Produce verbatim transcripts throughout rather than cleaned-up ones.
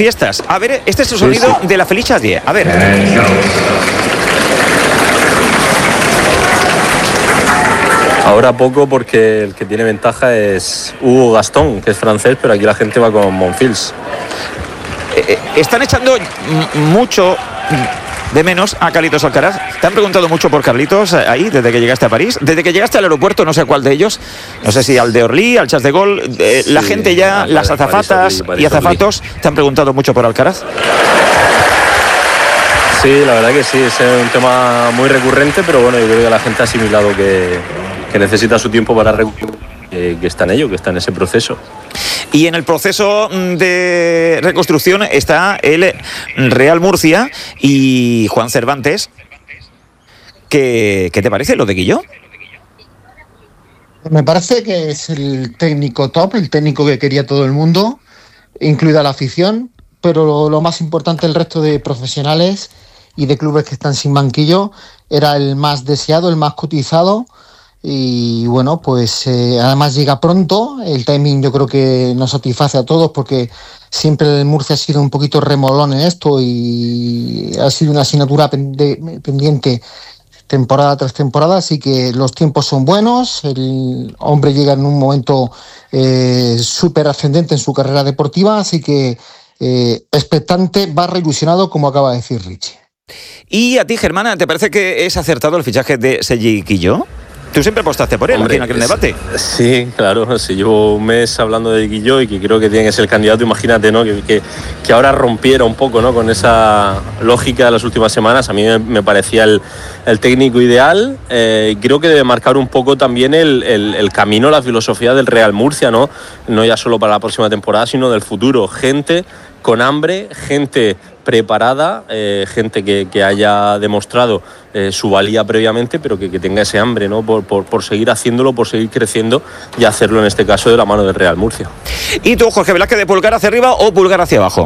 fiestas. A ver, este es el sonido sí, sí. de la Felicia diez. A ver. Ahora poco porque el que tiene ventaja es Hugo Gastón, que es francés, pero aquí la gente va con Monfils. Eh, están echando mucho de menos a Carlitos Alcaraz. Te han preguntado mucho por Carlitos ahí, desde que llegaste a París. Desde que llegaste al aeropuerto, no sé cuál de ellos, no sé si al de Orly, al Charles de Gaulle, eh, sí, la gente ya, las azafatas París, París, y azafatos, Orly. Te han preguntado mucho por Alcaraz. Sí, la verdad que sí, es un tema muy recurrente, pero bueno, yo creo que la gente ha asimilado que, que necesita su tiempo para recuperar, que, que está en ello, que está en ese proceso. Y en el proceso de reconstrucción está el Real Murcia y Juan Cervantes. ¿Qué, qué te parece lo de Guilló? Me parece que es el técnico top, el técnico que quería todo el mundo, incluida la afición, pero lo, lo más importante, el resto de profesionales y de clubes que están sin banquillo, era el más deseado, el más cotizado. Y bueno, pues eh, además llega pronto, el timing yo creo que nos satisface a todos porque siempre el Murcia ha sido un poquito remolón en esto y ha sido una asignatura pende- pendiente temporada tras temporada, así que los tiempos son buenos, el hombre llega en un momento eh, súper ascendente en su carrera deportiva, así que eh, expectante, barra ilusionado, como acaba de decir Richie. ¿Y a ti, Germana, te parece que es acertado el fichaje de Sergi Guilló? Tú siempre apostaste por él. Hombre, aquí en aquel debate. Sí, claro. Si llevo un mes hablando de Guilló y que creo que tiene que ser el candidato, imagínate, ¿no? Que, que, que ahora rompiera un poco, ¿no? Con esa lógica de las últimas semanas. A mí me, me parecía el, el técnico ideal. Eh, creo que debe marcar un poco también el, el, el camino, la filosofía del Real Murcia, ¿no? No ya solo para la próxima temporada, sino del futuro. Gente con hambre, gente preparada, eh, gente que, que haya demostrado eh, su valía previamente, pero que, que tenga ese hambre, ¿no? Por, por, por seguir haciéndolo, por seguir creciendo y hacerlo en este caso de la mano del Real Murcia. ¿Y tú, Jorge Velázquez, de pulgar hacia arriba o pulgar hacia abajo?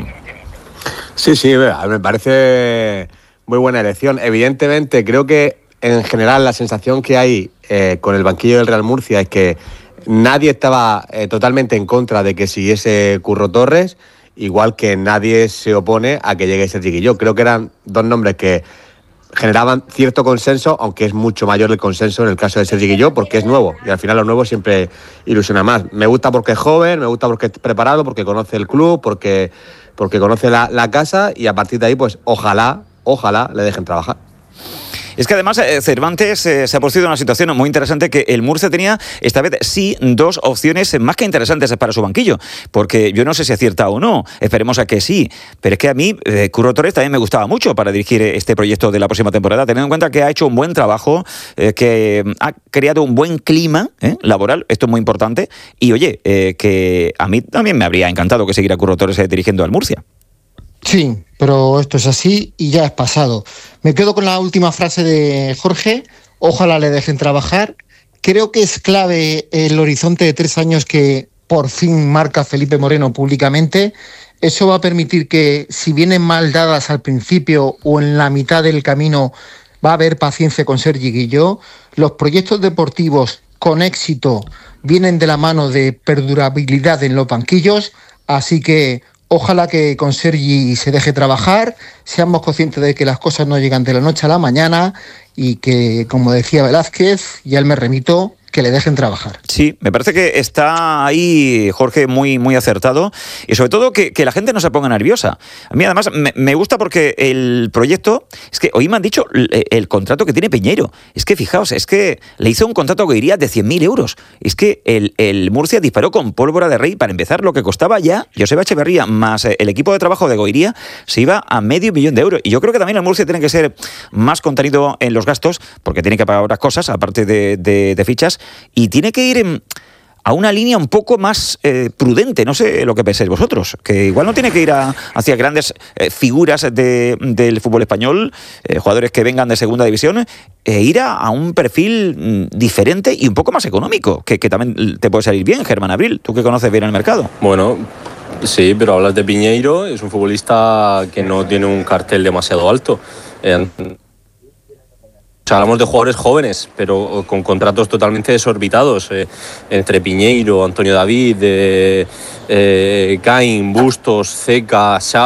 Sí, sí, me parece muy buena elección. Evidentemente, creo que en general la sensación que hay eh, con el banquillo del Real Murcia es que nadie estaba eh, totalmente en contra de que siguiese Curro Torres, igual que nadie se opone a que llegue Sergi Guilló. Creo que eran dos nombres que generaban cierto consenso, aunque es mucho mayor el consenso en el caso de Sergi Guilló, porque es nuevo, y al final lo nuevo siempre ilusiona más. Me gusta porque es joven, me gusta porque es preparado, porque conoce el club, porque, porque conoce la, la casa, y a partir de ahí, pues ojalá, ojalá le dejen trabajar. Es que además eh, Cervantes eh, se ha puesto en una situación muy interesante, que el Murcia tenía esta vez sí dos opciones más que interesantes para su banquillo, porque yo no sé si acierta o no, esperemos a que sí, pero es que a mí eh, Curro Torres también me gustaba mucho para dirigir este proyecto de la próxima temporada, teniendo en cuenta que ha hecho un buen trabajo, eh, que ha creado un buen clima eh, laboral, esto es muy importante, y oye, eh, que a mí también me habría encantado que siguiera Curro Torres eh, dirigiendo al Murcia. Sí, pero esto es así y ya es pasado. Me quedo con la última frase de Jorge, ojalá le dejen trabajar. Creo que es clave el horizonte de tres años que por fin marca Felipe Moreno públicamente. Eso va a permitir que, si vienen mal dadas al principio o en la mitad del camino, va a haber paciencia con Sergi Guilló. Los proyectos deportivos con éxito vienen de la mano de perdurabilidad en los banquillos, así que ojalá que con Sergi se deje trabajar, seamos conscientes de que las cosas no llegan de la noche a la mañana y que, como decía Velázquez, y él me remito, que le dejen trabajar. Sí, me parece que está ahí Jorge muy, muy acertado, y sobre todo que, que la gente no se ponga nerviosa. A mí además me, me gusta porque el proyecto, es que hoy me han dicho el, el contrato que tiene Piñeiro, es que fijaos, es que le hizo un contrato a Goiría de cien mil euros, es que el, el Murcia disparó con pólvora de rey, para empezar lo que costaba ya Joseba Echeverría más el equipo de trabajo de Goiría se iba a medio millón de euros, y yo creo que también el Murcia tiene que ser más contenido en los gastos, porque tiene que pagar otras cosas aparte de, de, de fichas, y tiene que ir en, a una línea un poco más eh, prudente, no sé lo que pensáis vosotros, que igual no tiene que ir a, hacia grandes eh, figuras de, del fútbol español, eh, jugadores que vengan de segunda división, e ir a, a un perfil mm, diferente y un poco más económico, que, que también te puede salir bien, Germán Abril, tú que conoces bien el mercado. Bueno, sí, pero hablas de Piñeiro, es un futbolista que no tiene un cartel demasiado alto. Eh, O sea, hablamos de jugadores jóvenes, pero con contratos totalmente desorbitados, eh, entre Piñeiro, Antonio David, eh, eh, Caín, Bustos, Zeca, Xavi.